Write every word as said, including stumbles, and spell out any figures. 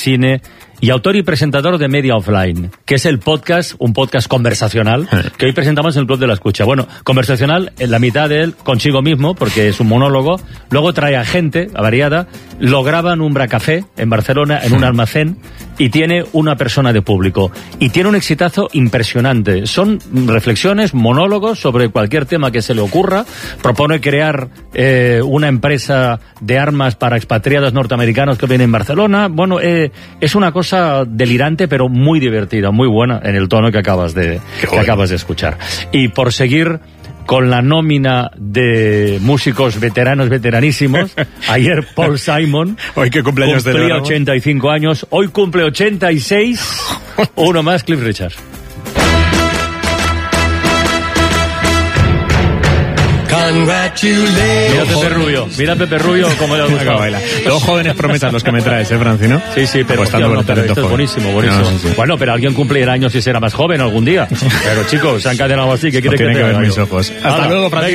cine y autor y presentador de Media Offline, que es el podcast, un podcast conversacional, que hoy presentamos en el Club de la Escucha. Bueno, conversacional, en la mitad de él, consigo mismo, porque es un monólogo, luego trae a gente, a variada, lo graba en un bracafé, en Barcelona, en un almacén, y tiene una persona de público. Y tiene un exitazo impresionante. Son reflexiones, monólogos sobre cualquier tema que se le ocurra. Propone crear eh, una empresa de armas para expatriados norteamericanos que vienen en Barcelona. Bueno, eh, es una cosa delirante, pero muy divertida, muy buena en el tono que acabas de, que bueno. acabas de escuchar. Y por seguir con la nómina de músicos veteranos, veteranísimos, ayer Paul Simon, hoy que cumpleaños cumplía ochenta y cinco años, hoy cumple ochenta y seis, uno más, Cliff Richard. Mira Pepe Rubio, mira Pepe Rubio como le ha gustado. Dos jóvenes promesas los que me traes, ¿eh, Franci, no? Sí, sí, pero, hostia, no, pero esto es buenísimo, buenísimo. No, sí, sí. Bueno, pero alguien cumplirá años y será más joven algún día. Pero chicos, se han cadenado así, ¿qué quiere que te haga? Tiene que ver mis ojos. Hasta luego, Francisco.